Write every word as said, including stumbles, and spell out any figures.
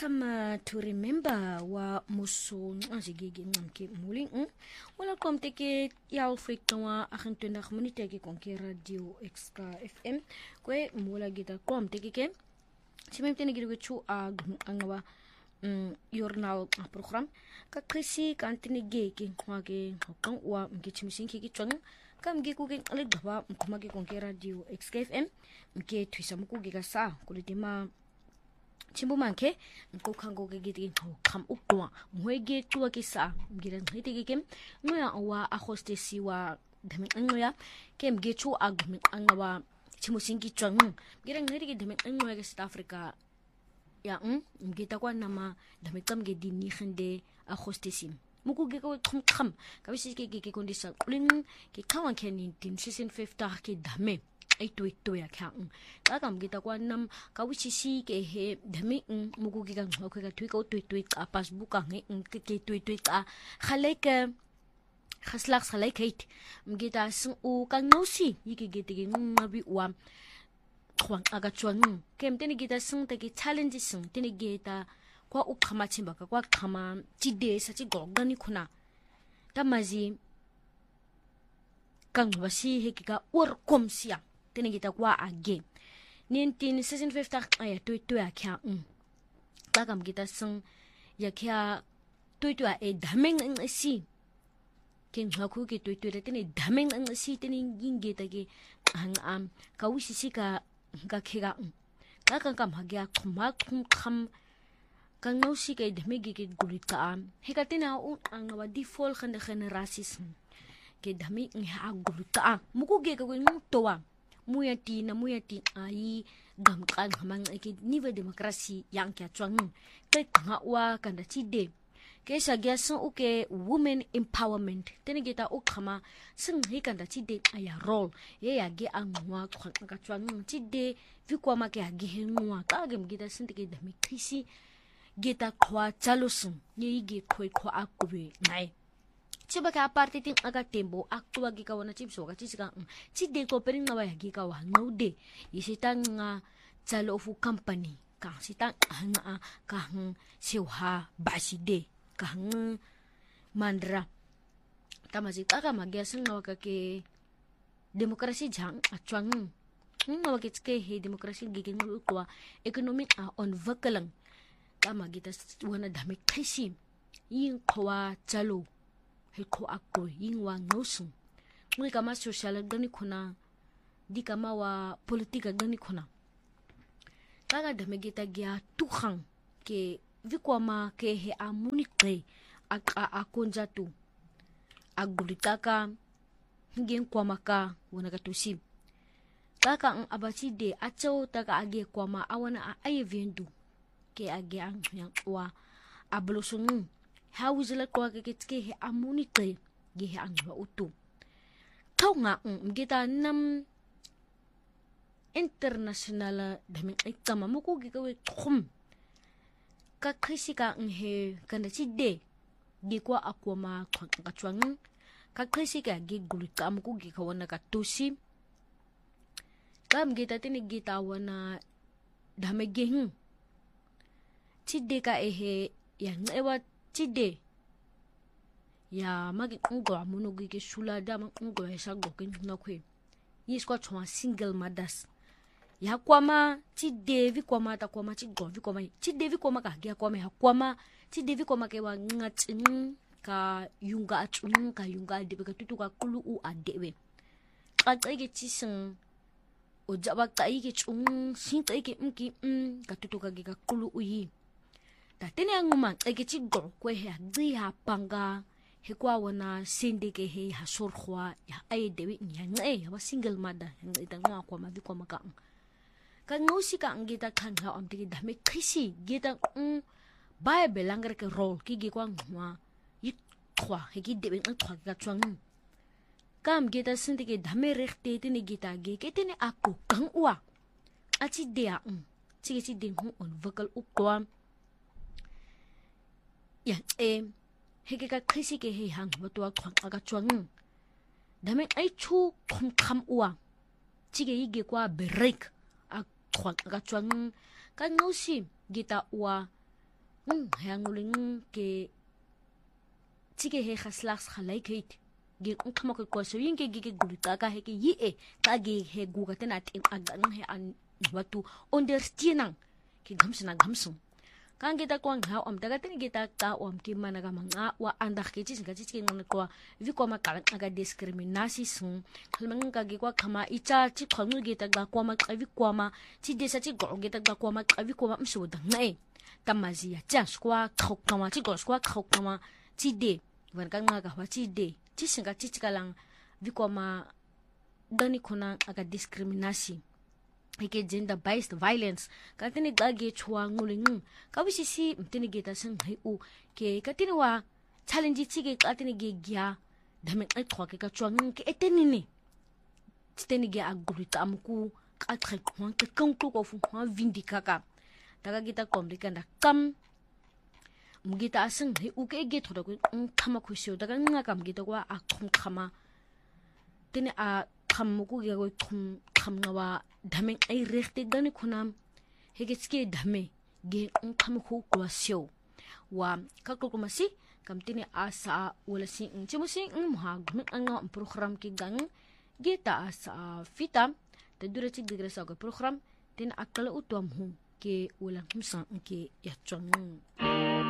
Sama to remember wa muso ngazigigi ngamke muling wala komteke yal fikwa twenty minute ke konke radio extra fm kwe mula gita komteke ke simemtene giru chu a angwa journal program ka krisi kantini gege kwage kan wa mgichimsin ki kitwang kam ge ku ge ale daba mkuma ke konke radio extra fm mke twisa muku ge ka sa kulidima chimbu manke ko khango ke giti kham ukwa mwege tuwa ke sa gira ngiti ke kem ngoya wa a hostessi wa dami ngoya kem ge chu agmi angawa chimusingi chang gira ngiti ke dami ngoya ke South Africa ya um ngita kwa nama dami kam ge dini khende a hostessi muku ge ko kham kham ka bisi ke ke kondisa ling ke kawan ke ni tin season fifty ke dame ai tui tui ya kang ka kam kita kwa nam ka wichi si ke he dami mugu ki ka ngwa ka tui ka tui tui ka passbook ka nge ke ke tui tui ka khale ke khaslak khale kait mgita sung u ka ngosi yiki gete ge ngabi wa khwang aga chwang kem teni gita sung te ki challenge sung teni geta kwa u khama chimba ka kwa khama chi de sa chi gogani khuna tamazi kang wasi he ki ka ur kom sia tene kita kwa age nineteen season fifty aya tui tui akya um takam kita sung ya kya tui tui e dameng ang si ken haku ke tui tui tene dameng ang si tene ginge tage ang am kawisi sika ga kega um takam kam hagya khuma khum kham kang no si ke damegi ke gulita am hekatina un ang wa default khande khane racism ke dami nga gulita muku ge ka ngun towa muyati na muyati ai gam kan hamang ke nive demokrasi yang kya chwang ke nga wa kanda chide ke sa gya sun uke women empowerment tene geta u khama sing hi kanda chide aya role ye ya ge angwa ka chwang chide vikwa ma ke age henwa ka gem geta sin ke dami krisi geta khwa chalusun ye ge khoi khwa akube nai chiba ka parte ting aga tembo aktua gi ka wana chipso ka chisika chi de ko pering na wa gi ka wa no de isitang nga chalo fu company ka sitang nga ka hang siwa basi de ka hang mandra tamazi ka ka magya sing na ka ke demokrasi jang achwang nga wa ke he demokrasi gi gi ngul kwa economic a on vakalang kama gita wana dami kaisi yin kwa chalo he ko ako yingwa ngosung ngui kama social gani khuna di kama wa politika gani khuna kaga da megita gya tukhang ke vikwama ke he amuni ke aka akonja tu agulitaka ngen kwama ka wana katusi kaka ang abachi de acho taka age kwama awana ayevendu ke age ang yang wa ablosungu hawizela kwa ke ke he amuni ke ge he angwa utu kau nga ngita nam international dami ikama muku ge kawe khum ka khisika nghe kana chide ge kwa akwama ka chwang ka khisika ge gulika muku ge kawana ka tusi kam gita tini gita wana dame ge hu chide ka ehe ya ngewa chide ya magi ngo amuno gi shula da ngo esa go ken na kwe yiskwa chwa single mothers ya kwama chide vi kwama ta kwama chi go vi kwama chide vi kwama ka gya kwama ya kwama chide vi kwama ke wa ngatsin ka yunga atun ka yunga de ka tutu ka kulu u adewe ka tsege chising o jaba ka ige chung sin tsege mki mm ka tutu ka ga kulu u yi tene nguma ege chi go kwe ha dzi ha panga he kwa wana sinde ke he ha sorkhwa ya ai dewi nya nge ya single mother ngita ngwa kwa ma bikwa maka ka ngosi ka ngita khan ha am tigi dame khisi gita um bible langre ke role ki gi kwa ngwa yi khwa he gi dewi ng khwa ka chwang kam gita sinde ke dame rekhte tene gita ge ke tene akko kang wa achi dia um chi chi ding hu on vocal ukwa ya eh heke ka khisi ke he hang batwa khwang aga chwang dame ai chu khum kham uwa chige yige kwa break a khwang aga chwang ka ngosi gita uwa ng hanguling ke tike he khaslax khalai kait ge ngkhama ko ko so yin ke ge gulita ka he ke yi e ka ge he guga tena tin aga ng he an watu understanding ke gamsna gamsum kan kita kwang ha om daga tin kita ta om ki managa manga wa andak ke chi singa chi ngan ko vi ko ma kalang aga discriminasi sung kalmang ka ge kwa khama icha chi khongu ge ta ga kwa ma vi kwa ma chi desa chi go ge ta ga kwa ma vi kwa ma msu dang nai tamazi ya cha skwa khok kama chi go skwa khok kama chi de wan ka nga ga wa chi de chi singa chi kalang vi kwa ma dani kona aga discriminasi ike gender based violence katini gage chwa nguling kawisi si mtini geta sang hai u ke katini wa challenge chige katini ge gya dhame ai khwa ke ka chwa ng ke eteni ni teni ge agurita amku ka khai khwa ke kong ko fu khwa vindika ka daga gita komrika nda kam mugita asang hai u ke ge thoda ko khama khusyo daga nga kam gita kwa akhum khama teni a khammuku ge ko khum khamnawa dhame ai rechte dani khunam hegetske dhame ge khamku kwasyo wa kakulkumasi kamtini asa ulasi ngchimusi ngmha gmin anga program ki gang geta asa fita tadurati digresa ko program tin akala utwam hu ke ulang himsa ke yachong